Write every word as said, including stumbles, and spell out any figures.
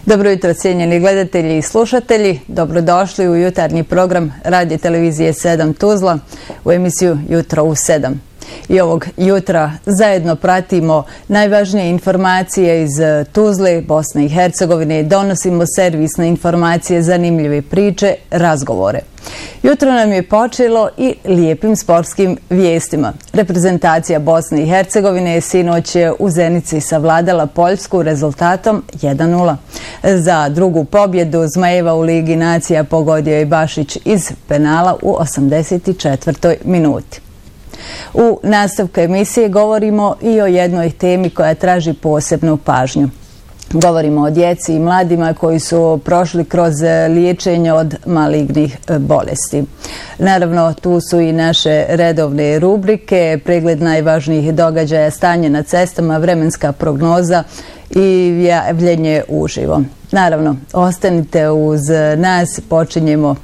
Dobro jutro, cijenjeni gledatelji i slušatelji. Dobrodošli u jutarnji program Radio Televizije sedam Tuzla u emisiju Jutro u sedam. I ovog jutra zajedno pratimo najvažnije informacije iz Tuzle, Bosne i Hercegovine, donosimo servisne informacije, zanimljive priče, razgovore. Jutro nam je počelo i lijepim sportskim vijestima. Reprezentacija Bosne i Hercegovine je sinoć u Zenici savladala Poljsku rezultatom jedan nula. Za drugu pobjedu Zmajeva u Ligi nacija pogodio je Bašić iz penala u osamdeset četvrtoj minuti. U nastavku emisije govorimo i o jednoj temi koja traži posebnu pažnju. Govorimo o djeci i mladima koji su prošli kroz liječenje od malignih bolesti. Naravno, tu su i naše redovne rubrike, pregled najvažnijih događaja, stanje na cestama, vremenska prognoza i javljenje uživo. Naravno, ostanite uz nas, počinjemo